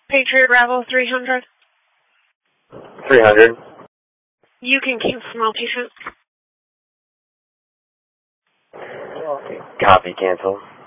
Patriot Bravo 300. 300. You can cancel all patient. Copy, cancel.